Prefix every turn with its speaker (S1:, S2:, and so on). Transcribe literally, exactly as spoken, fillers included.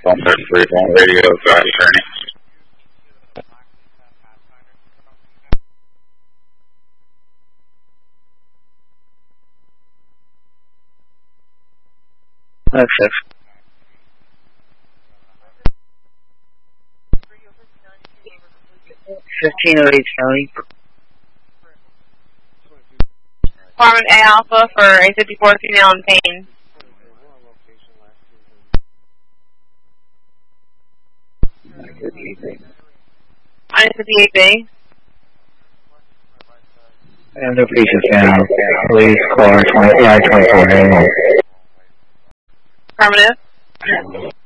S1: one thirty-three, one radio, drive attorney.
S2: Access. fifteen oh eight County.
S3: Department A Alpha for A fifty-four female in pain. nine fifty-eight B.
S2: And the patient's now. Police car twenty-five twenty-four.
S3: Affirmative.